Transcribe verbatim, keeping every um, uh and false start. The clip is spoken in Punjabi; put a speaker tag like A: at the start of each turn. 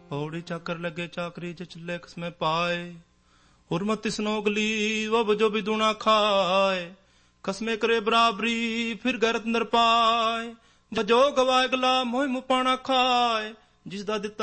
A: ਪੌੜੀ ਚਾਕਰ ਲੱਗੇ ਚਾਕਰੀ ਚ ਚੱਲੇ ਕਸਮੇ ਪਾਏ ਹੁਰਮਤ ਸਨੋਗਲੀ ਵਬ ਜੋ ਵੀ ਦੂਣਾ ਖਾਏ ਕਸਮੇ ਕਰੇ ਬਰਾਬਰੀ ਫਿਰ ਗੈਰਤ ਅੰਦਰ ਪਾਏ ਜੋ ਗਵਾਏ ਗਲਾ ਮੋਹ ਮੁਪਾਣਾ ਖਾਏ ਜਿਸ ਦਾ ਦਿੱਤਾ